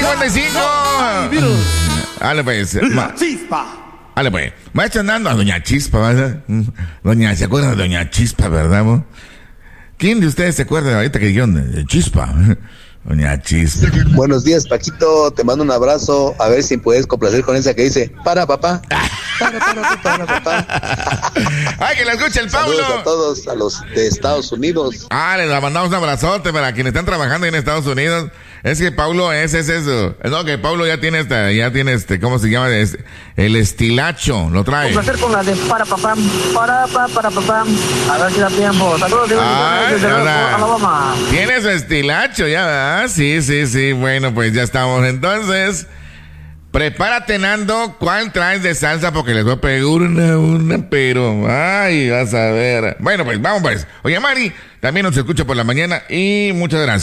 55. Dale pues. La Chispa. Dale pues. Maestro Nando a Doña Chispa, ¿verdad? Doña, ¿se acuerdan de Doña Chispa, verdad, mo? ¿Quién de ustedes se acuerda ahorita que dijeron de Chispa? Doña Chispa. Buenos días, Paquito. Te mando un abrazo. A ver si puedes complacer con esa que dice: para, papá. Para, papá. Ay, que la escuche el Paulo. Saludos a todos, a los de Estados Unidos. Les mandamos un abrazote para quienes están trabajando en Estados Unidos. Es que Paulo es eso. No, que Paulo ya tiene ¿cómo se llama? El estilacho, lo trae. Un placer con la de para papá. A ver si da tiempo. Saludos de Alabama. Tiene su estilacho, ya, ¿verdad? Sí. Bueno, pues ya estamos. Entonces, prepárate, Nando. ¿Cuál traes de salsa? Porque les voy a pegar una, pero... Ay, vas a ver. Bueno, pues vamos pues. Oye, Mari, también nos escucha por la mañana y muchas gracias.